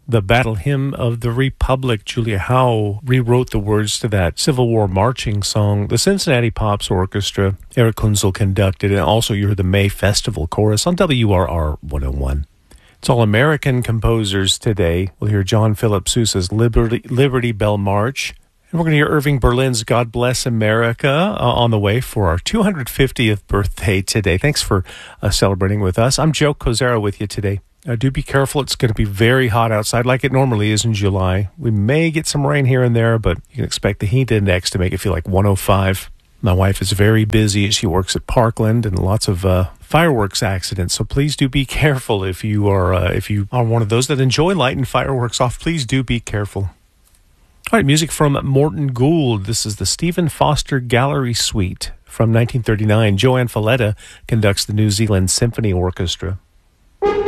The Battle Hymn of the Republic. Julia Howe rewrote the words to that Civil War marching song. The Cincinnati Pops Orchestra, Eric Kunzel conducted, and also you heard the May Festival Chorus on WRR 101. It's all American composers today. We'll hear John Philip Sousa's Liberty Bell March. And we're going to hear Irving Berlin's God Bless America on the way for our 250th birthday today. Thanks for celebrating with us. I'm Joe Kozera with you today. Do be careful. It's going to be very hot outside like it normally is in July. We may get some rain here and there, but you can expect the heat index to make it feel like 105. My wife is very busy. She works at Parkland and lots of fireworks accidents. So please do be careful if you are one of those that enjoy lighting fireworks off. Please do be careful. All right, music from Morton Gould. This is the Stephen Foster Gallery Suite from 1939. Joanne Falletta conducts the New Zealand Symphony Orchestra.